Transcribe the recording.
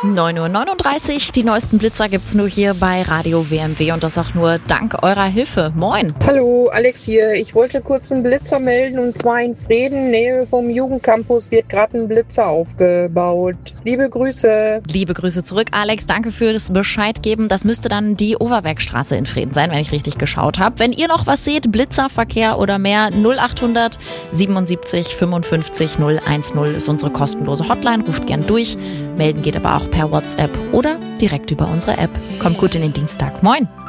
9:39 Uhr, die neuesten Blitzer gibt's nur hier bei Radio WMW und das auch nur dank eurer Hilfe. Moin! Hallo, Alex hier. Ich wollte kurz einen Blitzer melden und zwar in Vreden, Nähe vom Jugendcampus, wird gerade ein Blitzer aufgebaut. Liebe Grüße. Liebe Grüße zurück, Alex. Danke für das Bescheid geben. Das müsste dann die Overbergstraße in Vreden sein, wenn ich richtig geschaut habe. Wenn ihr noch was seht, Blitzerverkehr oder mehr, 0800 77 55 010 ist unsere kostenlose Hotline. Ruft gern durch. Melden geht aber auch per WhatsApp oder direkt über unsere App. Kommt gut in den Dienstag. Moin!